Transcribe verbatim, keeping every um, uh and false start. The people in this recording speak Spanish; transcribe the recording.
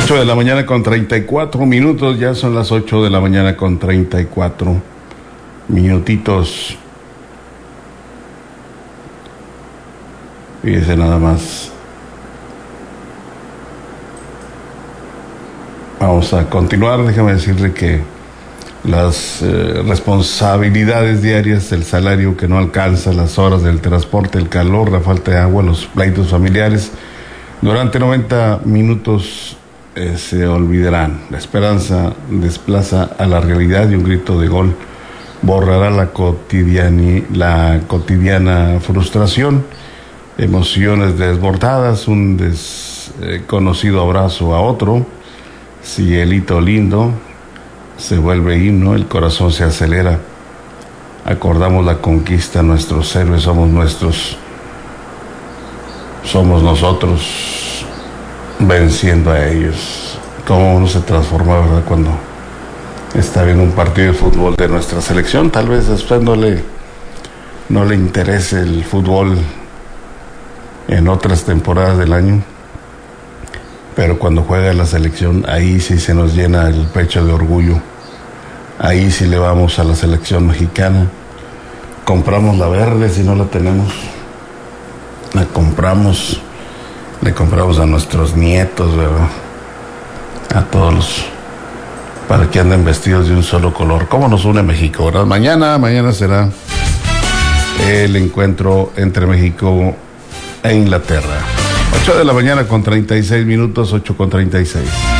ocho de la mañana con treinta y cuatro minutos, ya son las ocho de la mañana con treinta y cuatro minutitos. Fíjese nada más. Vamos a continuar, déjame decirle que las eh, responsabilidades diarias, el salario que no alcanza, las horas del transporte, el calor, la falta de agua, los pleitos familiares, durante noventa minutos eh, se olvidarán. La esperanza desplaza a la realidad y un grito de gol borrará la cotidiana, la cotidiana frustración, emociones desbordadas, un desconocido abrazo a otro, cielito lindo, se vuelve himno, el corazón se acelera, acordamos la conquista, nuestros héroes somos nuestros, somos nosotros venciendo a ellos. Cómo uno se transforma, ¿verdad?, cuando está viendo un partido de fútbol de nuestra selección. Tal vez después no le, no le interese el fútbol en otras temporadas del año, pero cuando juega la selección, ahí sí se nos llena el pecho de orgullo. Ahí sí le vamos a la selección mexicana. Compramos la verde si no la tenemos. La compramos, le compramos a nuestros nietos, ¿verdad? A todos los, para que anden vestidos de un solo color. ¿Cómo nos une México, verdad? Mañana, mañana será el encuentro entre México e Inglaterra. ocho de la mañana con treinta y seis minutos, ocho con treinta y seis.